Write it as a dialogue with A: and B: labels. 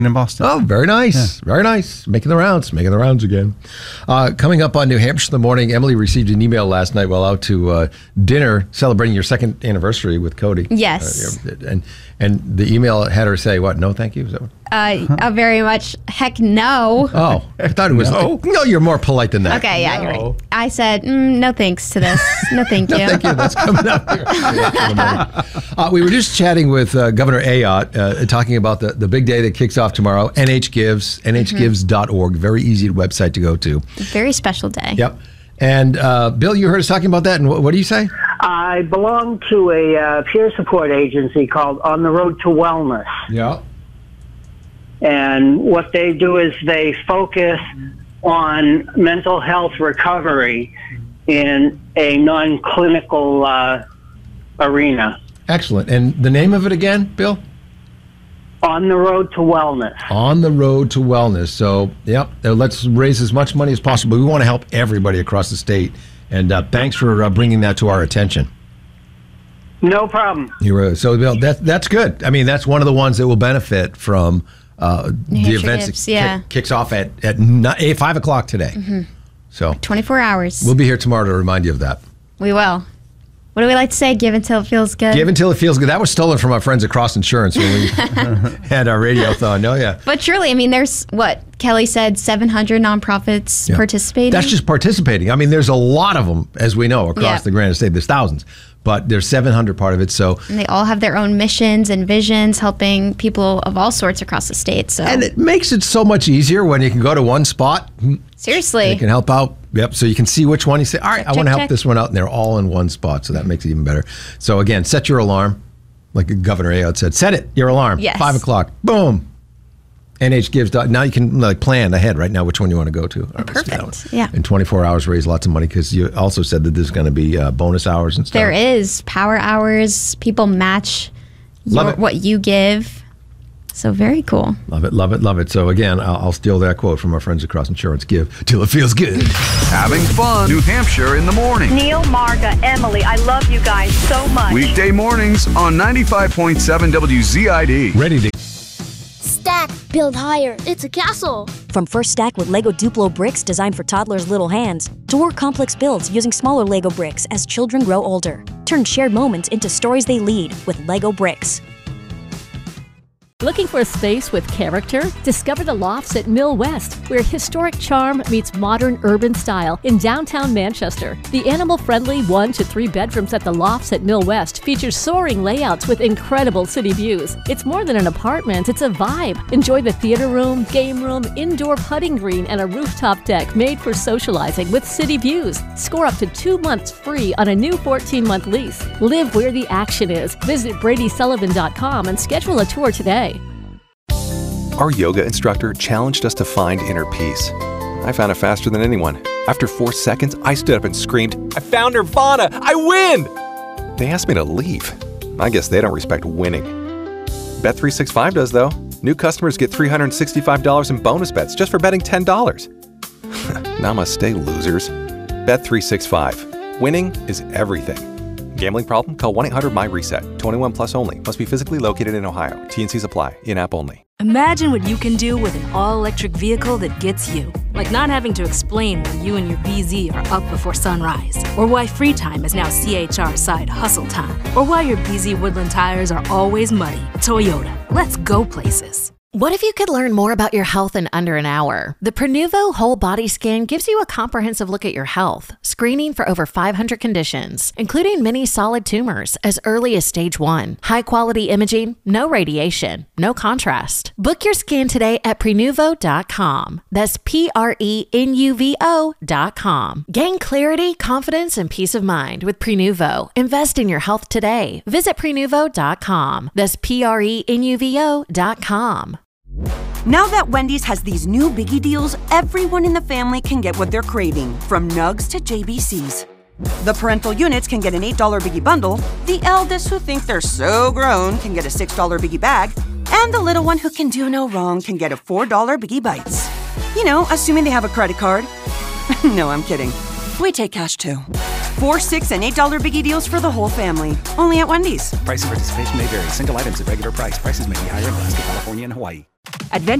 A: in Boston.
B: Oh, very nice. Yeah. Very nice. Making the rounds again. Coming up on New Hampshire in the morning, Emily received an email last night while out to dinner celebrating your second anniversary with Cody.
C: Yes.
B: And the email had her say, what, no thank you? Is that what?
C: Very much, heck no.
B: Oh, I thought it was, no, you're more polite than that.
C: Okay, yeah, you're right. I said, no thanks to this. No thank you.
B: No thank you, that's coming up here. We were just chatting with Governor Ayotte, talking about the big day that kicks off tomorrow, NH Gives, nhgives.org, very easy website to go to.
C: Very special day.
B: Yep. And Bill, you heard us talking about that, and what do you say?
D: I belong to a peer support agency called On the Road to Wellness.
B: Yeah.
D: And what they do is they focus on mental health recovery in a non-clinical arena.
B: Excellent. And the name of it again, Bill?
D: On the Road to Wellness.
B: On the Road to Wellness. So, yep, let's raise as much money as possible. We want to help everybody across the state. And thanks for bringing that to our attention.
D: No problem.
B: So, Bill, that's good. I mean, that's one of the ones that will benefit from the events that kicks off at 5 o'clock today. Mm-hmm. So
C: 24 hours.
B: We'll be here tomorrow to remind you of that.
C: We will. What do we like to say? Give until it feels good.
B: Give until it feels good. That was stolen from our friends at Cross Insurance when we had our radiothon. Oh, yeah.
C: But truly, I mean, there's what Kelly said, 700 nonprofits participating.
B: That's just participating. I mean, there's a lot of them, as we know, across the Granite State. There's thousands. But there's 700 part of it. So,
C: and they all have their own missions and visions, helping people of all sorts across the state. So,
B: and it makes it so much easier when you can go to one spot.
C: Seriously.
B: You can help out. Yep. So you can see which one you say, all right, I want to help this one out. And they're all in one spot. So that makes it even better. So again, set your alarm. Like Governor Ayotte said, set it, your alarm.
C: Yes.
B: 5 o'clock. Boom. NHGives. Now you can plan ahead right now which one you want to go to.
C: Perfect. Yeah.
B: In 24 hours, raise lots of money because you also said that there's going to be bonus hours and stuff.
C: There is power hours. People match what you give. So very cool.
B: Love it, love it, love it. So again, I'll steal that quote from our friends at Cross Insurance. Give till it feels good.
E: Having fun. New Hampshire in the morning.
F: Neil, Marga, Emily, I love you guys so much.
E: Weekday mornings on 95.7 WZID.
B: Ready to
G: stack, build higher. It's a castle.
H: From First Stack with Lego Duplo bricks designed for toddlers' little hands, to more complex builds using smaller Lego bricks as children grow older. Turn shared moments into stories they lead with Lego bricks.
I: Looking for a space with character? Discover the Lofts at Mill West, where historic charm meets modern urban style in downtown Manchester. The animal-friendly 1 to 3 bedrooms at the Lofts at Mill West features soaring layouts with incredible city views. It's more than an apartment, it's a vibe. Enjoy the theater room, game room, indoor putting green, and a rooftop deck made for socializing with city views. Score up to 2 months free on a new 14-month lease. Live where the action is. Visit BradySullivan.com and schedule a tour today.
J: Our yoga instructor challenged us to find inner peace. I found it faster than anyone. After 4 seconds, I stood up and screamed, "I found Nirvana! I win!" They asked me to leave. I guess they don't respect winning. Bet365 does, though. New customers get $365 in bonus bets just for betting $10. Namaste, losers. Bet365. Winning is everything. Gambling problem? Call 1-800-MY-RESET. 21 plus only. Must be physically located in Ohio. T&Cs apply. In-app only.
K: Imagine what you can do with an all-electric vehicle that gets you. Like not having to explain why you and your BZ are up before sunrise. Or why free time is now CHR side hustle time. Or why your BZ Woodland tires are always muddy. Toyota. Let's go places.
L: What if you could learn more about your health in under an hour? The Prenuvo Whole Body Scan gives you a comprehensive look at your health, screening for over 500 conditions, including many solid tumors as early as stage 1. High-quality imaging, no radiation, no contrast. Book your scan today at Prenuvo.com. That's Prenuvo.com. Gain clarity, confidence, and peace of mind with Prenuvo. Invest in your health today. Visit Prenuvo.com. That's Prenuvo.com.
M: Now that Wendy's has these new biggie deals, everyone in the family can get what they're craving, from nugs to JBCs. The parental units can get an $8 biggie bundle, the eldest who think they're so grown can get a $6 biggie bag, and the little one who can do no wrong can get a $4 biggie bites. You know, assuming they have a credit card. No, I'm kidding. We take cash too. 4, $6, and $8 biggie deals for the whole family. Only at Wendy's.
N: Price and participation may vary. Single items at regular price. Prices may be higher in Alaska, California, and Hawaii.
M: Adventure